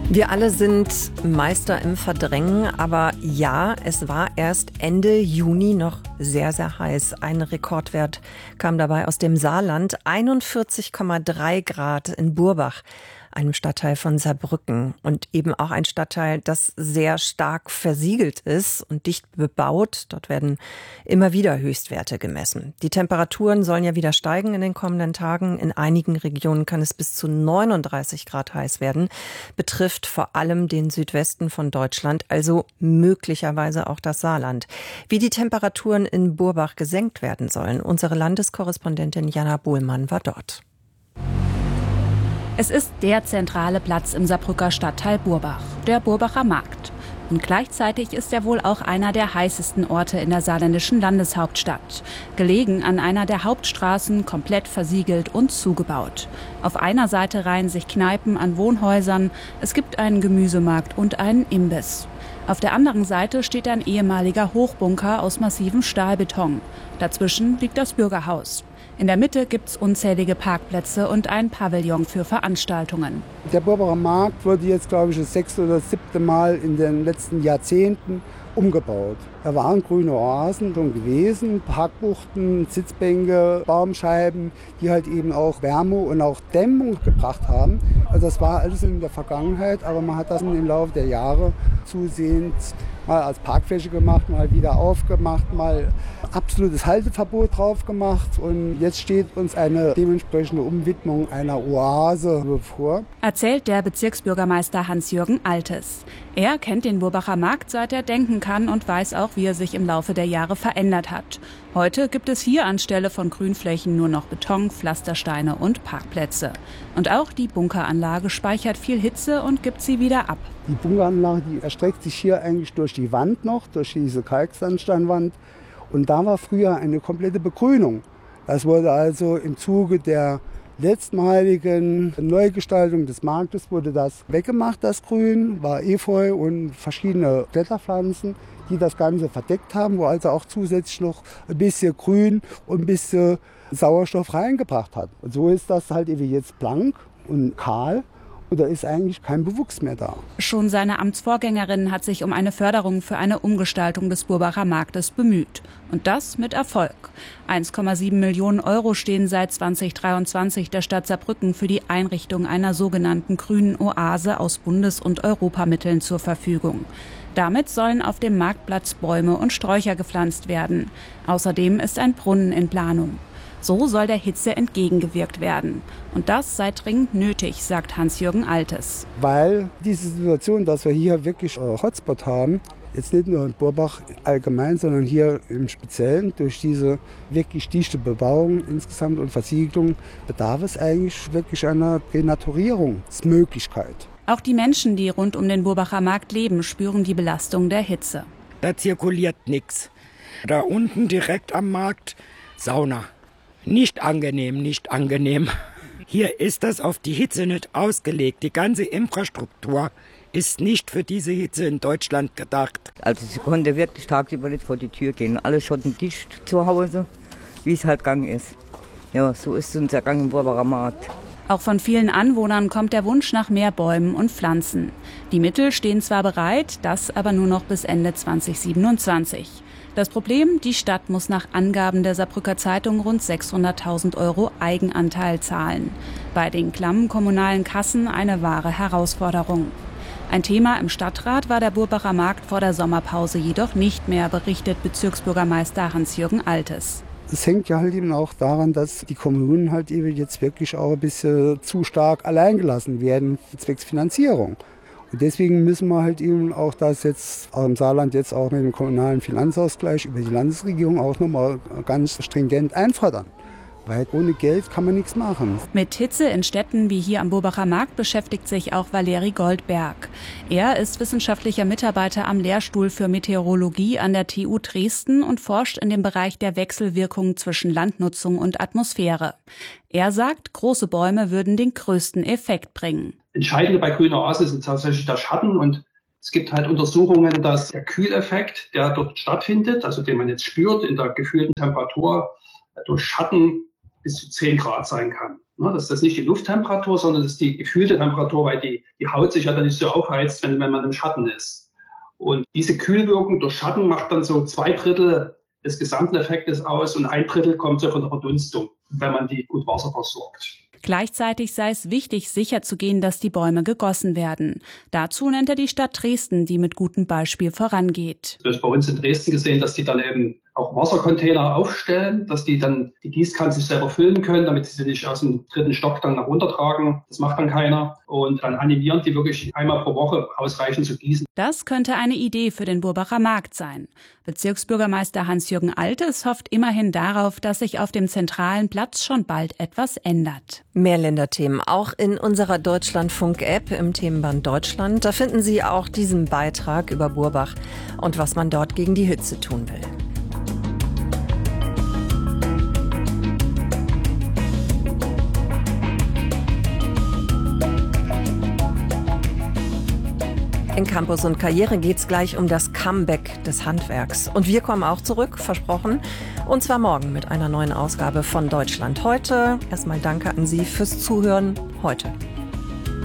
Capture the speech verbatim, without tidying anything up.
Wir alle sind Meister im Verdrängen, aber ja, es war erst Ende Juni noch sehr, sehr heiß. Ein Rekordwert kam dabei aus dem Saarland, einundvierzig Komma drei Grad in Burbach, einem Stadtteil von Saarbrücken und eben auch ein Stadtteil, das sehr stark versiegelt ist und dicht bebaut. Dort werden immer wieder Höchstwerte gemessen. Die Temperaturen sollen ja wieder steigen in den kommenden Tagen. In einigen Regionen kann es bis zu neununddreißig Grad heiß werden. Betrifft vor allem den Südwesten von Deutschland, also möglicherweise auch das Saarland. Wie die Temperaturen in Burbach gesenkt werden sollen, unsere Landeskorrespondentin Jana Bohlmann war dort. Es ist der zentrale Platz im Saarbrücker Stadtteil Burbach, der Burbacher Markt. Und gleichzeitig ist er wohl auch einer der heißesten Orte in der saarländischen Landeshauptstadt. Gelegen an einer der Hauptstraßen, komplett versiegelt und zugebaut. Auf einer Seite reihen sich Kneipen an Wohnhäusern, es gibt einen Gemüsemarkt und einen Imbiss. Auf der anderen Seite steht ein ehemaliger Hochbunker aus massivem Stahlbeton. Dazwischen liegt das Bürgerhaus. In der Mitte gibt es unzählige Parkplätze und ein Pavillon für Veranstaltungen. Der Burbacher Markt wurde jetzt, glaube ich, das sechste oder siebte Mal in den letzten Jahrzehnten umgebaut. Da waren grüne Oasen schon gewesen, Parkbuchten, Sitzbänke, Baumscheiben, die halt eben auch Wärme und auch Dämmung gebracht haben. Also das war alles in der Vergangenheit, aber man hat das im Laufe der Jahre zusehends mal als Parkfläche gemacht, mal wieder aufgemacht, mal absolutes Halteverbot drauf gemacht und jetzt steht uns eine dementsprechende Umwidmung einer Oase bevor. Erzählt der Bezirksbürgermeister Hans-Jürgen Altes. Er kennt den Burbacher Markt, seit er denken kann und weiß auch, wie er sich im Laufe der Jahre verändert hat. Heute gibt es hier anstelle von Grünflächen nur noch Beton, Pflastersteine und Parkplätze. Und auch die Bunkeranlage speichert viel Hitze und gibt sie wieder ab. Die Bunkeranlage, die erstreckt sich hier eigentlich durch die Wand noch, durch diese Kalksandsteinwand. Und da war früher eine komplette Begrünung. Das wurde also im Zuge der letztmaligen Neugestaltung des Marktes wurde das weggemacht, das Grün, war Efeu und verschiedene Kletterpflanzen, die das Ganze verdeckt haben, wo also auch zusätzlich noch ein bisschen Grün und ein bisschen Sauerstoff reingebracht hat. Und so ist das halt eben jetzt blank und kahl. Und da ist eigentlich kein Bewuchs mehr da. Schon seine Amtsvorgängerin hat sich um eine Förderung für eine Umgestaltung des Burbacher Marktes bemüht. Und das mit Erfolg. eins Komma sieben Millionen Euro stehen seit zweitausenddreiundzwanzig der Stadt Saarbrücken für die Einrichtung einer sogenannten grünen Oase aus Bundes- und Europamitteln zur Verfügung. Damit sollen auf dem Marktplatz Bäume und Sträucher gepflanzt werden. Außerdem ist ein Brunnen in Planung. So soll der Hitze entgegengewirkt werden. Und das sei dringend nötig, sagt Hans-Jürgen Altes. Weil diese Situation, dass wir hier wirklich einen Hotspot haben, jetzt nicht nur in Burbach allgemein, sondern hier im Speziellen, durch diese wirklich dichte Bebauung insgesamt und Versiegelung, bedarf es eigentlich wirklich einer Renaturierungsmöglichkeit. Auch die Menschen, die rund um den Burbacher Markt leben, spüren die Belastung der Hitze. Da zirkuliert nichts. Da unten direkt am Markt Sauna. Nicht angenehm, nicht angenehm. Hier ist das auf die Hitze nicht ausgelegt. Die ganze Infrastruktur ist nicht für diese Hitze in Deutschland gedacht. Also sie konnte wirklich tagsüber nicht vor die Tür gehen. Alles schottendicht zu Hause, wie es halt gegangen ist. Ja, so ist unser Gang im Burbacher Markt. Auch von vielen Anwohnern kommt der Wunsch nach mehr Bäumen und Pflanzen. Die Mittel stehen zwar bereit, das aber nur noch bis Ende zweitausendsiebenundzwanzig. Das Problem, die Stadt muss nach Angaben der Saarbrücker Zeitung rund sechshunderttausend Euro Eigenanteil zahlen. Bei den klammen kommunalen Kassen eine wahre Herausforderung. Ein Thema im Stadtrat war der Burbacher Markt vor der Sommerpause jedoch nicht mehr, berichtet Bezirksbürgermeister Hans-Jürgen Altes. Es hängt ja halt eben auch daran, dass die Kommunen halt eben jetzt wirklich auch ein bisschen zu stark alleingelassen werden, zwecks Finanzierung. Und deswegen müssen wir halt eben auch das jetzt auch im Saarland jetzt auch mit dem kommunalen Finanzausgleich über die Landesregierung auch nochmal ganz stringent einfordern. Weil ohne Geld kann man nichts machen. Mit Hitze in Städten wie hier am Burbacher Markt beschäftigt sich auch Valeri Goldberg. Er ist wissenschaftlicher Mitarbeiter am Lehrstuhl für Meteorologie an der T U Dresden und forscht in dem Bereich der Wechselwirkung zwischen Landnutzung und Atmosphäre. Er sagt, große Bäume würden den größten Effekt bringen. Entscheidend bei grüner Oase ist tatsächlich der Schatten und es gibt halt Untersuchungen, dass der Kühleffekt, der dort stattfindet, also den man jetzt spürt in der gefühlten Temperatur, durch Schatten bis zu zehn Grad sein kann. Das ist nicht die Lufttemperatur, sondern das ist die gefühlte Temperatur, weil die, die Haut sich ja dann nicht so aufheizt, wenn, wenn man im Schatten ist. Und diese Kühlwirkung durch Schatten macht dann so zwei Drittel des gesamten Effektes aus und ein Drittel kommt so von der Verdunstung, wenn man die gut Wasser versorgt. Gleichzeitig sei es wichtig, sicherzugehen, dass die Bäume gegossen werden. Dazu nennt er die Stadt Dresden, die mit gutem Beispiel vorangeht. Du hast bei uns in Dresden gesehen, dass die dann eben auch Wassercontainer aufstellen, dass die dann die Gießkannen sich selber füllen können, damit sie sie nicht aus dem dritten Stock dann nach runter tragen. Das macht dann keiner. Und dann animieren die wirklich einmal pro Woche ausreichend zu gießen. Das könnte eine Idee für den Burbacher Markt sein. Bezirksbürgermeister Hans-Jürgen Altes hofft immerhin darauf, dass sich auf dem zentralen Platz schon bald etwas ändert. Mehr Länderthemen auch in unserer Deutschlandfunk-App im Themenband Deutschland. Da finden Sie auch diesen Beitrag über Burbach und was man dort gegen die Hitze tun will. In Campus und Karriere geht's gleich um das Comeback des Handwerks. Und wir kommen auch zurück, versprochen. Und zwar morgen mit einer neuen Ausgabe von Deutschland heute. Erstmal danke an Sie fürs Zuhören heute.